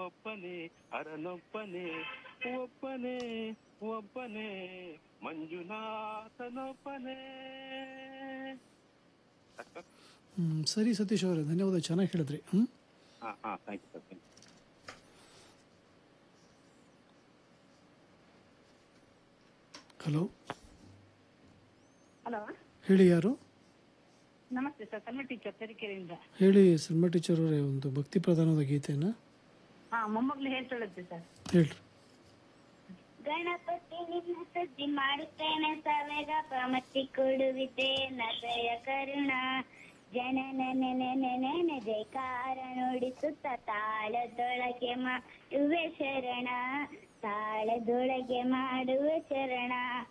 ಒಬ್ಬನೇ ಅರನೊಬ್ಬನೇ ಒಬ್ಬನೇ ಒಬ್ಬನೇ ಮಂಜುನಾಥನೊಬ್ಬನೇ. ಸರಿ ಸತೀಶ್ ಅವರೇ, ಧನ್ಯವಾದ, ಚೆನ್ನಾಗಿ ಹೇಳಿದ್ರಿ. ಹಾಂ ಹಾಂ, thank you sir, thank you. Hello hello, ಹೇಳಿ, ಯಾರು? ನಮಸ್ತೆ ಸರ್, ಸಣ್ಣ ಟೀಚರ್ ತರೀಕೆರೆಯಿಂದ. ಹೇಳಿ ಸಲ್ಮಾ ಟೀಚರ್ ಅವರೇ, ಒಂದು ಭಕ್ತಿ ಪ್ರಧಾನವಾದ ಗೀತೆಯನ್ನ ಹಾ, ಮೊಮ್ಮಗಳು ಹೇಳ್ತಾಳಂತೆ ಸರ್. ಹೇಳ್ರಿ. ಗಣಪತಿ ನಿನ್ನ ಸುದ್ದಿ ಮಾಡುತ್ತೇನೆ, ಸವೇಗ ಪ್ರಮತಿ ಕೊಡುವಿತೆ ನದಯ ಕರುಣ ಜನನ ನೆನೆ ಜೈಕಾರ ನುಡಿಸುತ್ತ ತಾಳದೊಳಗೆ ಮಾಡುವೆ ಶರಣ, ತಾಳದೊಳಗೆ ಮಾಡುವೆ ಶರಣ.